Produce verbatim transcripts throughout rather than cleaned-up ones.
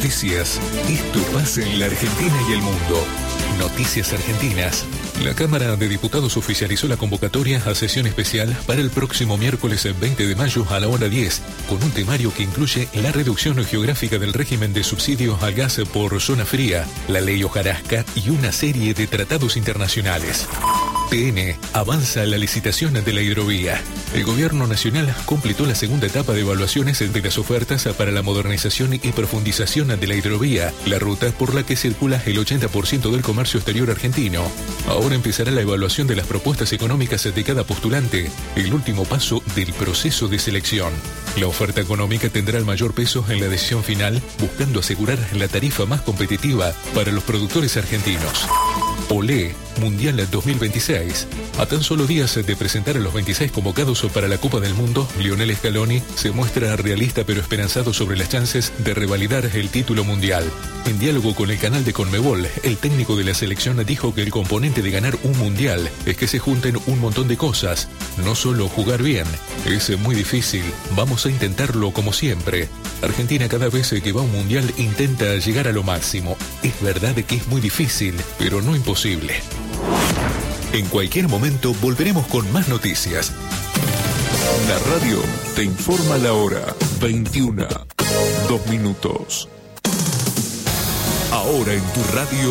noticias. Esto pasa en la Argentina y el mundo. Noticias Argentinas. La Cámara de Diputados oficializó la convocatoria a sesión especial para el próximo miércoles veinte de mayo a la hora diez, con un temario que incluye la reducción geográfica del régimen de subsidios al gas por zona fría, la ley hojarasca y una serie de tratados internacionales. T N avanza la licitación de la hidrovía. El Gobierno Nacional completó la segunda etapa de evaluaciones de las ofertas para la modernización y profundización de la hidrovía, la ruta por la que circula el ochenta por ciento del comercio exterior argentino. Ahora empezará la evaluación de las propuestas económicas de cada postulante, el último paso del proceso de selección. La oferta económica tendrá el mayor peso en la decisión final, buscando asegurar la tarifa más competitiva para los productores argentinos. Olé, Mundial dos mil veintiséis. A tan solo días de presentar a los veintiséis convocados para la Copa del Mundo, Lionel Scaloni se muestra realista pero esperanzado sobre las chances de revalidar el título mundial. En diálogo con el canal de Conmebol, el técnico de la selección dijo que el componente de ganar un mundial es que se junten un montón de cosas, no solo jugar bien. Es muy difícil, vamos a intentarlo como siempre. Argentina cada vez que va a un mundial intenta llegar a lo máximo. Es verdad que es muy difícil, pero no imposible. En cualquier momento volveremos con más noticias. La radio te informa la hora. veintiuna, dos minutos. Ahora en tu radio,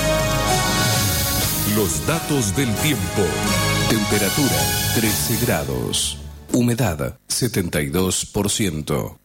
los datos del tiempo. Temperatura trece grados. Humedad setenta y dos por ciento.